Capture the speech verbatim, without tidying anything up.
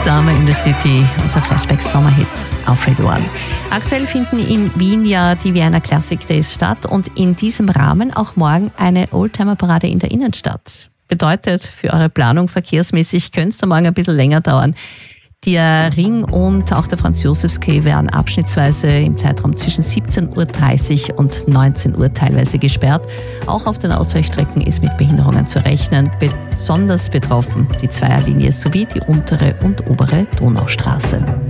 Summer in the City, unser Flashback-Sommerhit auf Radio One. Aktuell finden in Wien ja die Vienna Classic Days statt und in diesem Rahmen auch morgen eine Oldtimer-Parade in der Innenstadt. Bedeutet, für eure Planung verkehrsmäßig könnte es da morgen ein bisschen länger dauern. Der Ring und auch der Franz-Josefs-Quai werden abschnittsweise im Zeitraum zwischen siebzehn Uhr dreißig und neunzehn Uhr teilweise gesperrt. Auch auf den Ausweichstrecken ist mit Behinderungen zu rechnen. Besonders betroffen die Zweierlinie sowie die untere und obere Donaustraße.